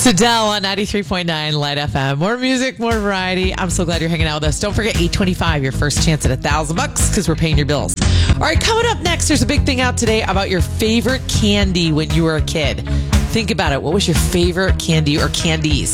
It's Adele on 93.9 Light FM. More music, more variety. I'm so glad you're hanging out with us. Don't forget 825, your first chance at $1,000 because we're paying your bills. All right, coming up next, there's a big thing out today about your favorite candy when you were a kid. Think about it. What was your favorite candy or candies?